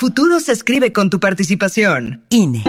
futuro se escribe con tu participación. INE.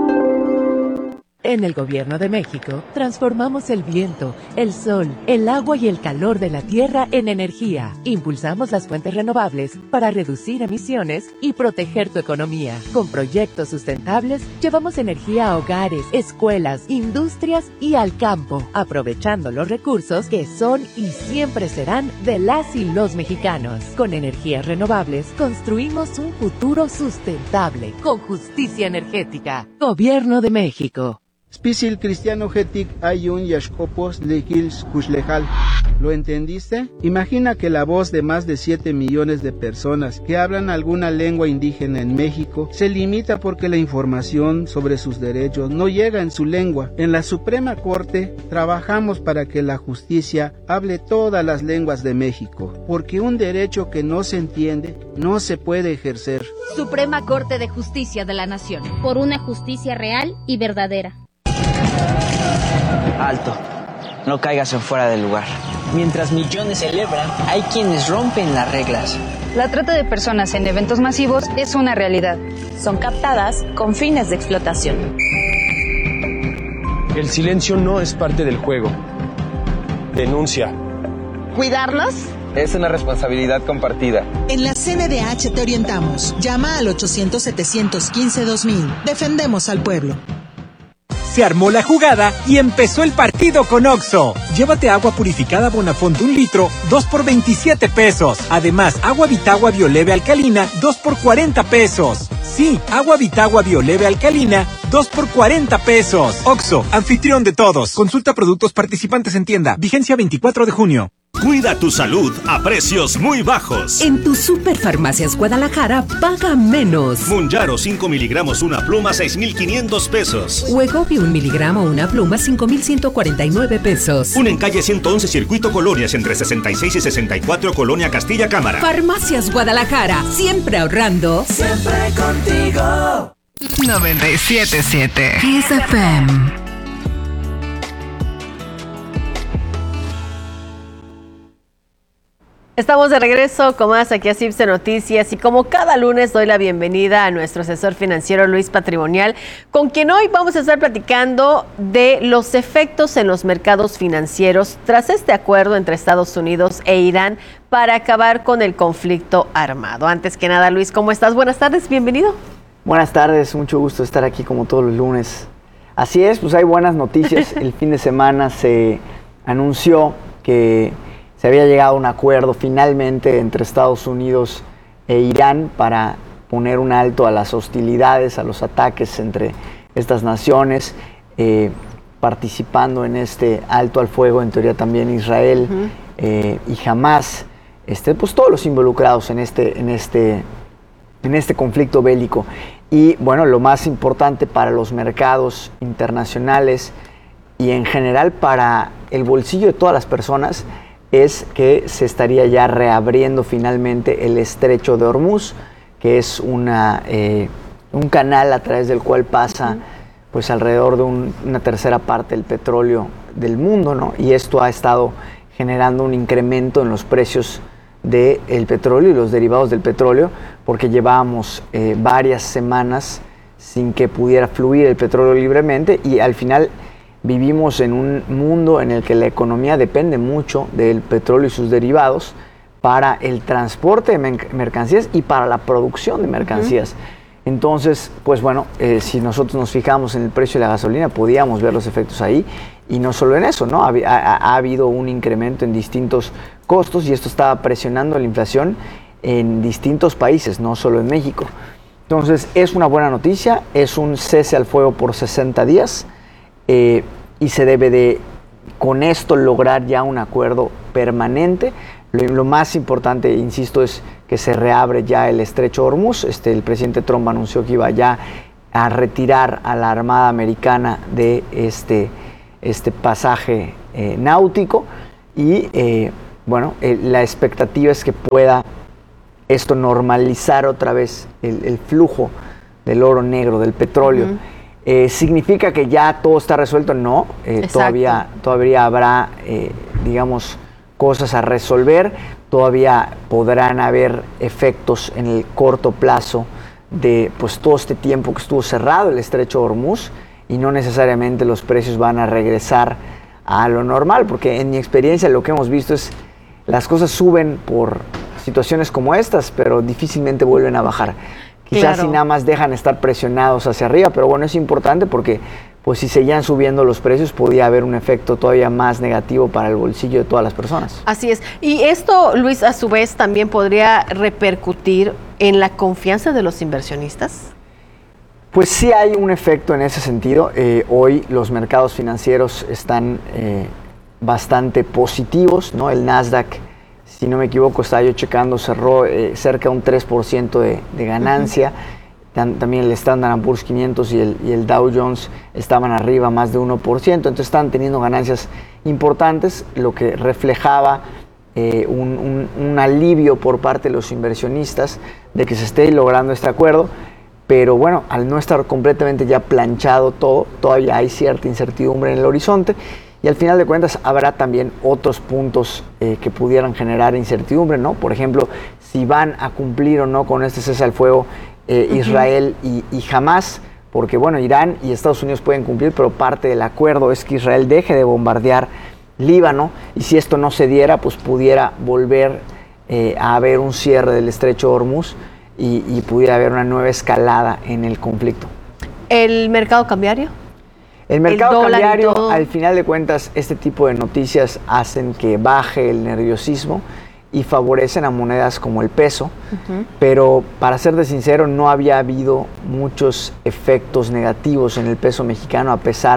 En el Gobierno de México, transformamos el viento, el sol, el agua y el calor de la tierra en energía. Impulsamos las fuentes renovables para reducir emisiones y proteger tu economía. Con proyectos sustentables, llevamos energía a hogares, escuelas, industrias y al campo, aprovechando los recursos que son y siempre serán de las y los mexicanos. Con energías renovables, construimos un futuro sustentable, con justicia energética. Gobierno de México. Spisil cristiano getik ayun yashkopos legils kushlejal. ¿Lo entendiste? Imagina que la voz de más de 7 millones de personas que hablan alguna lengua indígena en México se limita porque la información sobre sus derechos no llega en su lengua. En la Suprema Corte trabajamos para que la justicia hable todas las lenguas de México, porque un derecho que no se entiende no se puede ejercer. Suprema Corte de Justicia de la Nación. Por una justicia real y verdadera. Alto, no caigas en fuera del lugar. Mientras millones celebran, hay quienes rompen las reglas. La trata de personas en eventos masivos es una realidad. Son captadas con fines de explotación. El silencio no es parte del juego. Denuncia. ¿Cuidarlos? Es una responsabilidad compartida. En la CNDH te orientamos. Llama al 800-715-2000. Defendemos al pueblo. Se armó la jugada y empezó el partido con Oxxo. Llévate agua purificada Bonafont 1 litro, 2 por 27 pesos. Además, agua Vitagua Bioleve alcalina, 2 por 40 pesos. Sí, agua Vitagua Bioleve alcalina, 2 por 40 pesos. Oxxo, anfitrión de todos. Consulta productos participantes en tienda. Vigencia 24 de junio. Cuida tu salud a precios muy bajos. En tu Superfarmacias Guadalajara, paga menos. Mounjaro 5 miligramos una pluma, 6,500 pesos. Wegovy 1 miligramo una pluma, 5,149 pesos. Un en calle 111 Circuito Colonias entre 66 y 64 Colonia Castilla Cámara. Farmacias Guadalajara, siempre ahorrando. Siempre contigo. 97.7 Kiss FM. Estamos de regreso con más aquí a CIBSE Noticias y como cada lunes doy la bienvenida a nuestro asesor financiero Luis Patrimonial, con quien hoy vamos a estar platicando de los efectos en los mercados financieros tras este acuerdo entre Estados Unidos e Irán para acabar con el conflicto armado. Antes que nada, Luis, ¿cómo estás? Buenas tardes, bienvenido. Buenas tardes, mucho gusto estar aquí como todos los lunes. Así es, pues hay buenas noticias. El fin de semana se anunció que se había llegado a un acuerdo finalmente entre Estados Unidos e Irán para poner un alto a las hostilidades, a los ataques entre estas naciones, participando en este alto al fuego, en teoría también Israel y Hamás, pues todos los involucrados en este conflicto bélico. Y bueno, lo más importante para los mercados internacionales y en general para el bolsillo de todas las personas es que se estaría ya reabriendo finalmente el estrecho de Hormuz, que es un canal a través del cual pasa pues alrededor de una tercera parte del petróleo del mundo, ¿no? Y esto ha estado generando un incremento en los precios del petróleo y los derivados del petróleo, porque llevábamos varias semanas sin que pudiera fluir el petróleo libremente y al final vivimos en un mundo en el que la economía depende mucho del petróleo y sus derivados para el transporte de mercancías y para la producción de mercancías. Entonces, pues bueno, si nosotros nos fijamos en el precio de la gasolina, podíamos ver los efectos ahí. Y no solo en eso, ¿no? Ha habido un incremento en distintos costos y esto estaba presionando la inflación en distintos países, no solo en México. Entonces, es una buena noticia, es un cese al fuego por 60 días. Y se debe de, con esto, lograr ya un acuerdo permanente. Lo más importante, insisto, es que se reabre ya el estrecho de Hormuz. El presidente Trump anunció que iba ya a retirar a la Armada Americana de este pasaje náutico y la expectativa es que pueda esto normalizar otra vez el flujo del oro negro, del petróleo. ¿Significa que ya todo está resuelto? No, todavía habrá, cosas a resolver, todavía podrán haber efectos en el corto plazo de pues todo este tiempo que estuvo cerrado el estrecho de Hormuz, y no necesariamente los precios van a regresar a lo normal, porque en mi experiencia lo que hemos visto es las cosas suben por situaciones como estas, pero difícilmente vuelven a bajar. Quizás si nada más dejan estar presionados hacia arriba, pero bueno, es importante porque pues si seguían subiendo los precios podía haber un efecto todavía más negativo para el bolsillo de todas las personas. Así es. Y esto, Luis, a su vez también podría repercutir en la confianza de los inversionistas. Pues sí hay un efecto en ese sentido. Hoy los mercados financieros están bastante positivos, ¿no? El Nasdaq, si no me equivoco, estaba yo checando, cerró cerca de un 3% de ganancia. También el Standard & Poor's 500 y el Dow Jones estaban arriba más de 1%, entonces están teniendo ganancias importantes, lo que reflejaba un alivio por parte de los inversionistas de que se esté logrando este acuerdo. Pero bueno, al no estar completamente ya planchado todo, todavía hay cierta incertidumbre en el horizonte, y al final de cuentas habrá también otros puntos que pudieran generar incertidumbre, ¿no? Por ejemplo, si van a cumplir o no con este cese al fuego Israel y Hamas, porque bueno, Irán y Estados Unidos pueden cumplir, pero parte del acuerdo es que Israel deje de bombardear Líbano, y si esto no se diera, pues pudiera volver a haber un cierre del estrecho de Hormuz y pudiera haber una nueva escalada en el conflicto. ¿El mercado cambiario? El mercado cambiario, al final de cuentas, este tipo de noticias hacen que baje el nerviosismo y favorecen a monedas como el peso, pero para serte sincero, no había habido muchos efectos negativos en el peso mexicano a pesar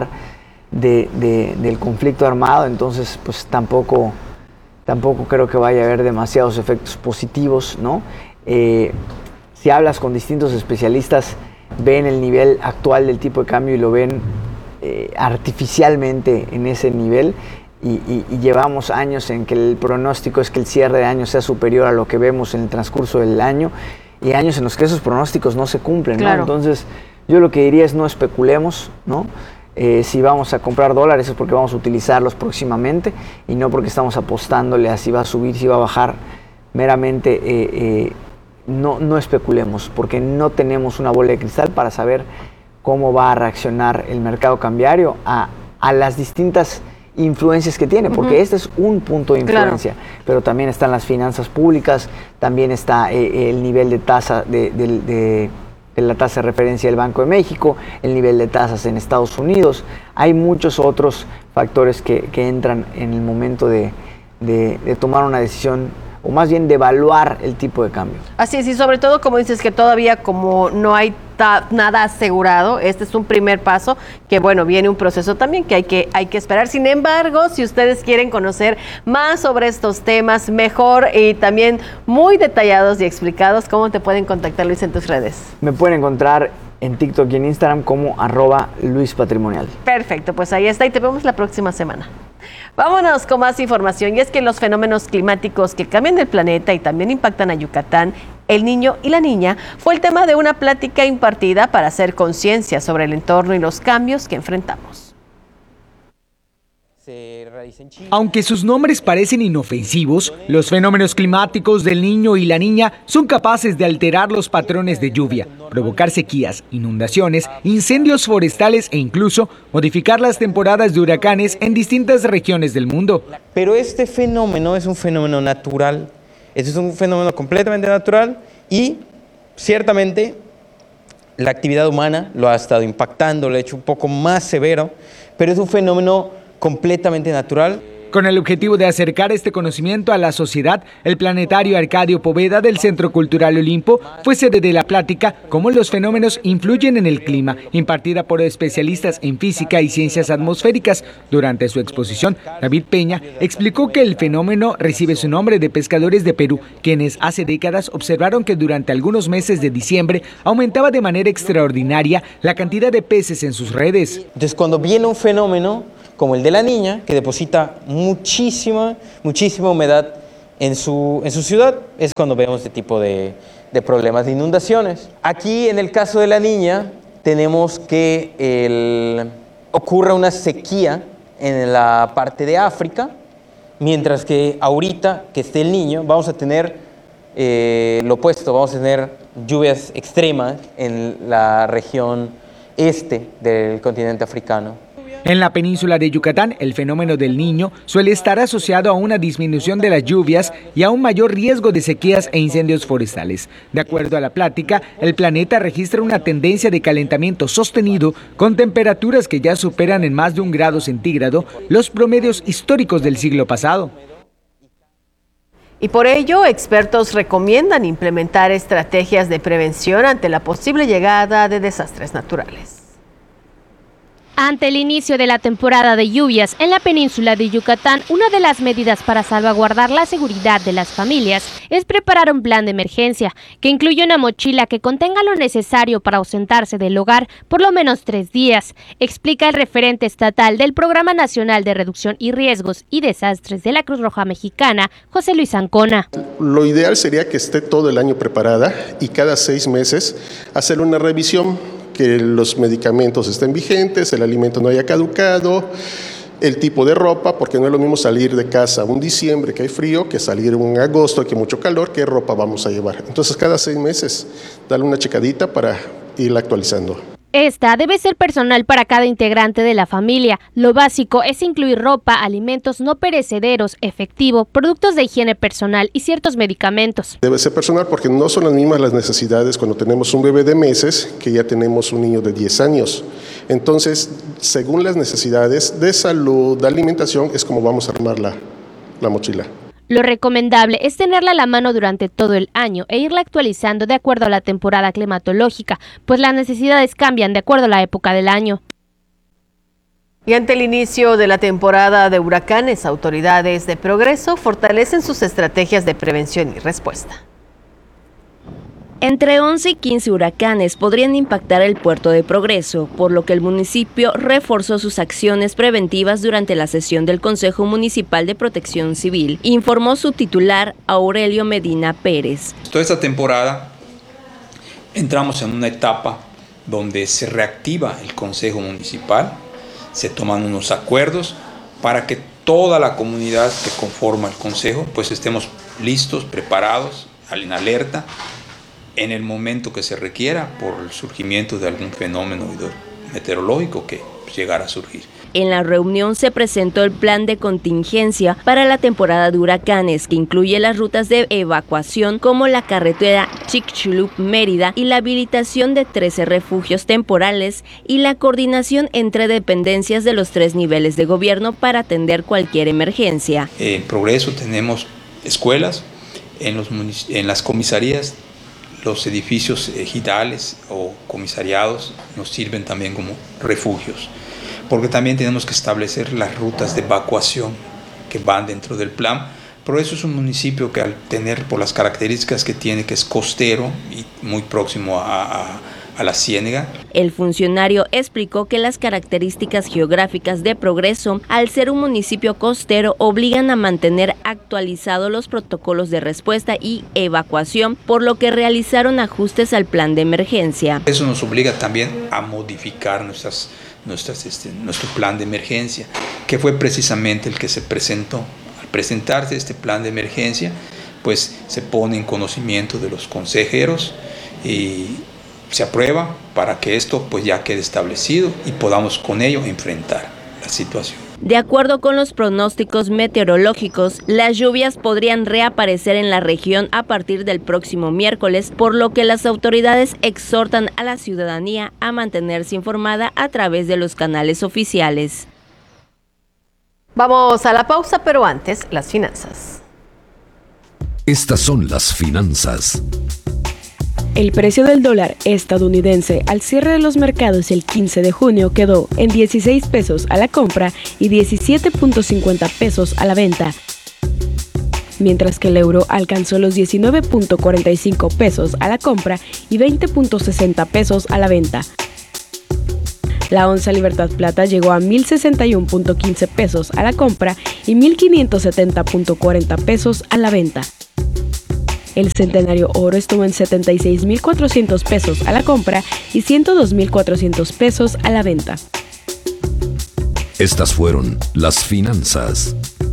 del conflicto armado, entonces pues tampoco creo que vaya a haber demasiados efectos positivos, ¿no? Si hablas con distintos especialistas, ven el nivel actual del tipo de cambio y lo ven artificialmente en ese nivel, y llevamos años en que el pronóstico es que el cierre de año sea superior a lo que vemos en el transcurso del año, y años en los que esos pronósticos no se cumplen, ¿no? Entonces yo lo que diría es no especulemos, ¿no? Si vamos a comprar dólares es porque vamos a utilizarlos próximamente y no porque estamos apostándole a si va a subir, si va a bajar. Meramente no especulemos, porque no tenemos una bola de cristal para saber cómo va a reaccionar el mercado cambiario a las distintas influencias que tiene, porque este es un punto de influencia, pero también están las finanzas públicas, también está el nivel de tasa de la tasa de referencia del Banco de México, el nivel de tasas en Estados Unidos. Hay muchos otros factores que entran en el momento de tomar una decisión, o más bien de evaluar el tipo de cambio. Así es, y sobre todo, como dices, que todavía como no hay nada asegurado, este es un primer paso, que bueno, viene un proceso también que hay que esperar. Sin embargo, si ustedes quieren conocer más sobre estos temas, mejor y también muy detallados y explicados, ¿cómo te pueden contactar, Luis, en tus redes? Me pueden encontrar en TikTok y en Instagram como @LuisPatrimonial. Perfecto, pues ahí está, y te vemos la próxima semana. Vámonos con más información, y es que los fenómenos climáticos que cambian el planeta y también impactan a Yucatán, el niño y la niña, fue el tema de una plática impartida para hacer conciencia sobre el entorno y los cambios que enfrentamos. Aunque sus nombres parecen inofensivos, los fenómenos climáticos del niño y la niña son capaces de alterar los patrones de lluvia, provocar sequías, inundaciones, incendios forestales e incluso modificar las temporadas de huracanes en distintas regiones del mundo. Pero este fenómeno es un fenómeno natural, este es un fenómeno completamente natural, y ciertamente la actividad humana lo ha estado impactando, lo ha hecho un poco más severo, pero es un fenómeno completamente natural. Con el objetivo de acercar este conocimiento a la sociedad, el Planetario Arcadio Poveda del Centro Cultural Olimpo fue sede de la plática Cómo los fenómenos influyen en el clima, impartida por especialistas en física y ciencias atmosféricas. Durante su exposición, David Peña explicó que el fenómeno recibe su nombre de pescadores de Perú, quienes hace décadas observaron que durante algunos meses de diciembre aumentaba de manera extraordinaria la cantidad de peces en sus redes. Entonces, cuando viene un fenómeno como el de la niña, que deposita muchísima humedad en su ciudad, es cuando vemos este tipo de problemas de inundaciones. Aquí, en el caso de la niña, tenemos que ocurre una sequía en la parte de África, mientras que ahorita que esté el niño, vamos a tener lo opuesto, vamos a tener lluvias extremas en la región este del continente africano. En la península de Yucatán, el fenómeno del Niño suele estar asociado a una disminución de las lluvias y a un mayor riesgo de sequías e incendios forestales. De acuerdo a la plática, el planeta registra una tendencia de calentamiento sostenido con temperaturas que ya superan en más de 1 grado centígrado los promedios históricos del siglo pasado. Y por ello, expertos recomiendan implementar estrategias de prevención ante la posible llegada de desastres naturales. Ante el inicio de la temporada de lluvias en la península de Yucatán, una de las medidas para salvaguardar la seguridad de las familias es preparar un plan de emergencia que incluye una mochila que contenga lo necesario para ausentarse del hogar por lo menos 3 días, explica el referente estatal del Programa Nacional de Reducción y Riesgos y Desastres de la Cruz Roja Mexicana, José Luis Ancona. Lo ideal sería que esté todo el año preparada y cada 6 meses hacer una revisión, que los medicamentos estén vigentes, el alimento no haya caducado, el tipo de ropa, porque no es lo mismo salir de casa un diciembre que hay frío, que salir un agosto que hay mucho calor, qué ropa vamos a llevar. Entonces cada 6 meses darle una checadita para irla actualizando. Esta debe ser personal para cada integrante de la familia. Lo básico es incluir ropa, alimentos no perecederos, efectivo, productos de higiene personal y ciertos medicamentos. Debe ser personal porque no son las mismas las necesidades cuando tenemos un bebé de meses que ya tenemos un niño de 10 años. Entonces, según las necesidades de salud, de alimentación, es como vamos a armar la mochila. Lo recomendable es tenerla a la mano durante todo el año e irla actualizando de acuerdo a la temporada climatológica, pues las necesidades cambian de acuerdo a la época del año. Y ante el inicio de la temporada de huracanes, autoridades de Progreso fortalecen sus estrategias de prevención y respuesta. Entre 11 y 15 huracanes podrían impactar el puerto de Progreso, por lo que el municipio reforzó sus acciones preventivas durante la sesión del Consejo Municipal de Protección Civil, informó su titular Aurelio Medina Pérez. Toda esta temporada entramos en una etapa donde se reactiva el Consejo Municipal, se toman unos acuerdos para que toda la comunidad que conforma el Consejo pues estemos listos, preparados, en alerta, en el momento que se requiera por el surgimiento de algún fenómeno meteorológico que llegara a surgir. En la reunión se presentó el plan de contingencia para la temporada de huracanes, que incluye las rutas de evacuación como la carretera Chicxulub-Mérida y la habilitación de 13 refugios temporales y la coordinación entre dependencias de los 3 niveles de gobierno para atender cualquier emergencia. En Progreso tenemos escuelas, en las comisarías. Los edificios ejidales o comisariados nos sirven también como refugios, porque también tenemos que establecer las rutas de evacuación que van dentro del plan. Pero eso es un municipio que al tener, por las características que tiene, que es costero y muy próximo a la ciénaga. El funcionario explicó que las características geográficas de Progreso, al ser un municipio costero, obligan a mantener actualizados los protocolos de respuesta y evacuación, por lo que realizaron ajustes al plan de emergencia. Eso nos obliga también a modificar nuestro plan de emergencia, que fue precisamente el que se presentó. Al presentarse este plan de emergencia, pues se pone en conocimiento de los consejeros y se aprueba para que esto pues ya quede establecido y podamos con ello enfrentar la situación. De acuerdo con los pronósticos meteorológicos, las lluvias podrían reaparecer en la región a partir del próximo miércoles, por lo que las autoridades exhortan a la ciudadanía a mantenerse informada a través de los canales oficiales. Vamos a la pausa, pero antes, las finanzas. Estas son las finanzas. El precio del dólar estadounidense al cierre de los mercados el 15 de junio quedó en 16 pesos a la compra y 17.50 pesos a la venta, mientras que el euro alcanzó los 19.45 pesos a la compra y 20.60 pesos a la venta. La onza Libertad Plata llegó a 1.061.15 pesos a la compra y 1.570.40 pesos a la venta. El centenario oro estuvo en 76.400 pesos a la compra y 102.400 pesos a la venta. Estas fueron las finanzas.